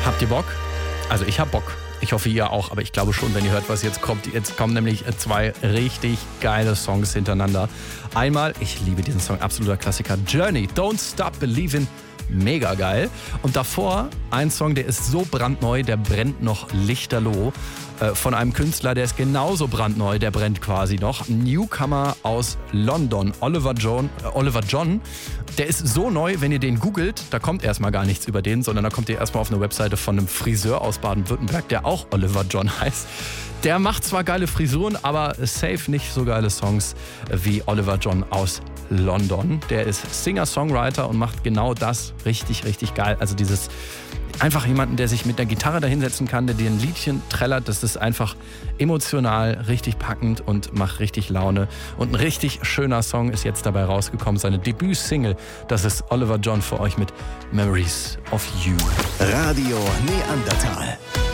Habt ihr Bock? Also ich hab Bock. Ich hoffe, ihr auch, aber ich glaube schon, wenn ihr hört, was jetzt kommt. Jetzt kommen nämlich 2 richtig geile Songs hintereinander. Einmal, ich liebe diesen Song, absoluter Klassiker, Journey, Don't Stop Believin'. Mega geil. Und davor ein Song, der ist so brandneu, der brennt noch lichterloh. Von einem Künstler, der ist genauso brandneu, der brennt quasi noch. Newcomer aus London, Oliver John. Der ist so neu, wenn ihr den googelt, da kommt erstmal gar nichts über den, sondern da kommt ihr erstmal auf eine Webseite von einem Friseur aus Baden-Württemberg, der auch Oliver John heißt. Der macht zwar geile Frisuren, aber safe nicht so geile Songs wie Oliver John aus London. Der ist Singer-Songwriter und macht genau das richtig, richtig geil. Also dieses einfach jemanden, der sich mit der Gitarre dahinsetzen kann, der dir ein Liedchen trällert. Das ist einfach emotional richtig packend und macht richtig Laune. Und ein richtig schöner Song ist jetzt dabei rausgekommen. Seine Debüt-Single, das ist Oliver John für euch mit Memories of You. Radio Neandertal.